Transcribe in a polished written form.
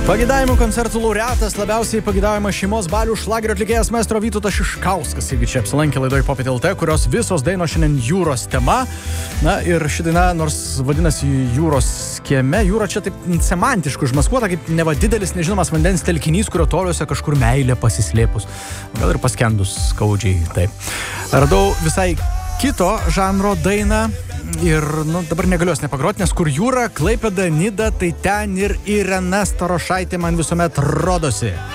Pagidavimų koncertų laureatas, labiausiai pagidavimą šeimos balių šlagerio atlikėjas maestro Vytautas Šiškauskas, jeigu čia apsilankė laidoje Popietė LT, kurios visos dainos šiandien jūros tema. Na ir ši daina, nors vadinasi jūros kieme, jūra čia taip semantiškai užmaskuota, kaip neva didelis nežinomas vandens telkinys, kurio toliuose kažkur meilė pasislėpus. Gal ir paskendus skaudžiai. Taip. Radau visai kito žanro dainą. Ir, dabar negaliu jos nepagroti, nes kur jūra, Klaipėda, Nida, tai ten ir Irena Starošaitė man visuomet rodosi.